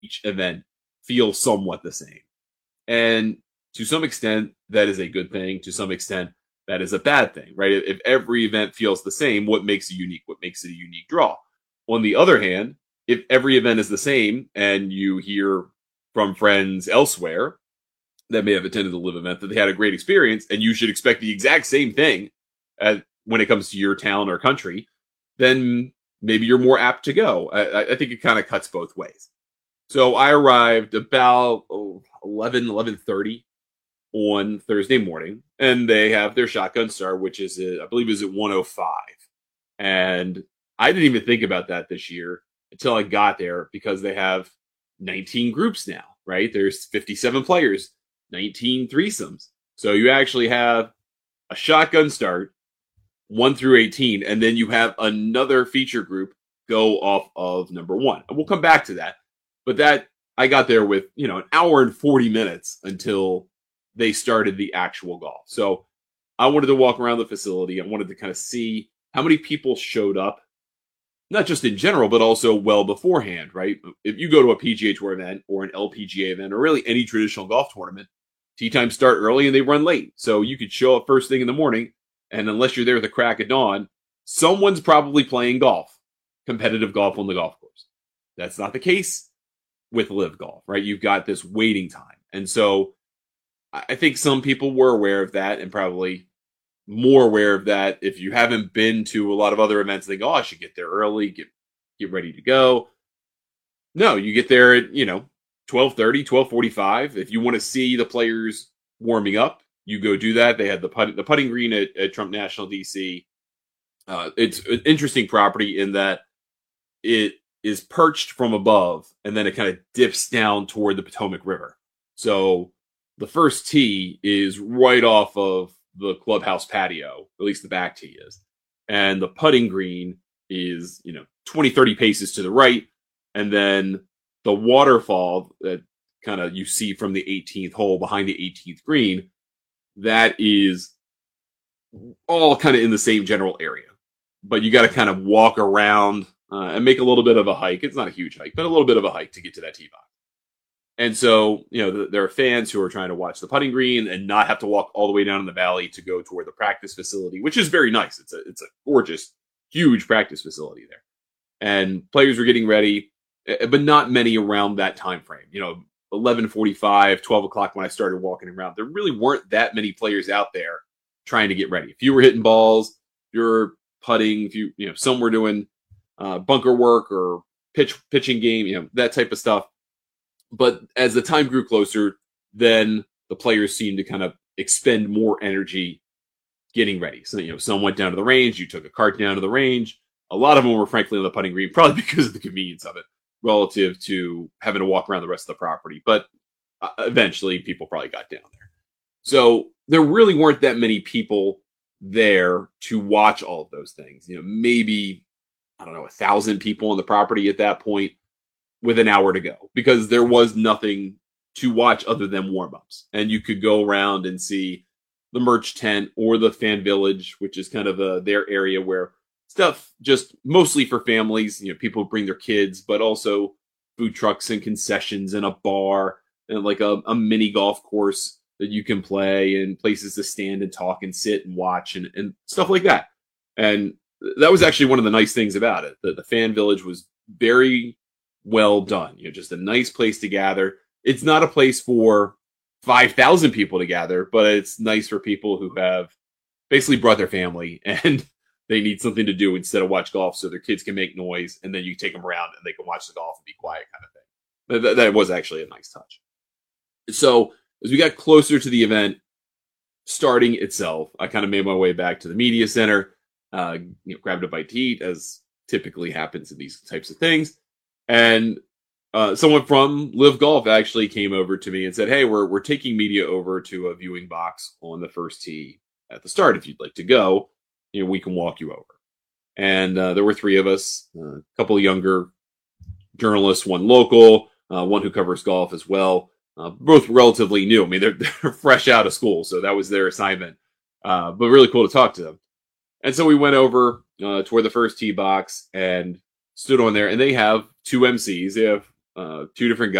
each event feel somewhat the same. And to some extent, that is a good thing. To some extent, that is a bad thing, right? If every event feels the same, what makes it unique? What makes it a unique draw? On the other hand, if every event is the same and you hear from friends elsewhere that may have attended the live event that they had a great experience and you should expect the exact same thing when it comes to your town or country, then maybe you're more apt to go. I think it kind of cuts both ways. So I arrived about 11:30 on Thursday morning, and they have their shotgun start, which is, I believe, is at 105. And I didn't even think about that this year until I got there because they have 19 groups now, right? There's 57 players, 19 threesomes. So you actually have a shotgun start, 1 through 18, and then you have another feature group go off of number 1. And we'll come back to that. But that, I got there with, an hour and 40 minutes until they started the actual golf. So I wanted to walk around the facility. I wanted to kind of see how many people showed up, not just in general, but also well beforehand, right? If you go to a PGA Tour event or an LPGA event or really any traditional golf tournament, tee times start early and they run late. So you could show up first thing in the morning, and unless you're there at the crack of dawn, someone's probably playing golf, competitive golf on the golf course. That's not the case with live golf, right? You've got this waiting time. And so I think some people were aware of that and probably more aware of that. If you haven't been to a lot of other events, they go, oh, I should get there early, get ready to go. No, you get there at, 12:30, 12:45. If you want to see the players warming up, you go do that. They had the putting green at Trump National DC. It's an interesting property in that it is perched from above and then it kind of dips down toward the Potomac River. So the first tee is right off of the clubhouse patio, at least the back tee is. And the putting green is, 20, 30 paces to the right. And then the waterfall that kind of you see from the 18th hole behind the 18th green, that is all kind of in the same general area. But you got to kind of walk around and make a little bit of a hike. It's not a huge hike, but a little bit of a hike to get to that tee box. And so, there are fans who are trying to watch the putting green and not have to walk all the way down in the valley to go toward the practice facility, which is very nice. It's a gorgeous, huge practice facility there. And players were getting ready, but not many around that time frame. 11:45, 12 o'clock when I started walking around. There really weren't that many players out there trying to get ready. If you were hitting balls, you're putting, if some were doing bunker work or pitching game, that type of stuff. But as the time grew closer, then the players seemed to kind of expend more energy getting ready. So, some went down to the range. You took a cart down to the range. A lot of them were frankly on the putting green, probably because of the convenience of it relative to having to walk around the rest of the property. But eventually people probably got down there. So there really weren't that many people there to watch all of those things. Maybe, 1,000 people on the property at that point with an hour to go because there was nothing to watch other than warm-ups. And you could go around and see the merch tent or the fan village, which is kind of their area where stuff just mostly for families, people bring their kids, but also food trucks and concessions and a bar and like a mini golf course that you can play and places to stand and talk and sit and watch and stuff like that. And that was actually one of the nice things about it. The fan village was very well done. Just a nice place to gather. It's not a place for 5,000 people to gather, but it's nice for people who have basically brought their family and they need something to do instead of watch golf so their kids can make noise and then you take them around and they can watch the golf and be quiet kind of thing. That was actually a nice touch. So as we got closer to the event starting itself, I kind of made my way back to the media center, grabbed a bite to eat as typically happens in these types of things. And someone from Live Golf actually came over to me and said, hey, we're taking media over to a viewing box on the first tee at the start. If you'd like to go, we can walk you over. And there were 3 of us, a couple of younger journalists, one local, one who covers golf as well, both relatively new. I mean, they're fresh out of school, so that was their assignment. But really cool to talk to them. And so we went over toward the first tee box and stood on there, and they have 2 MCs. They have Two different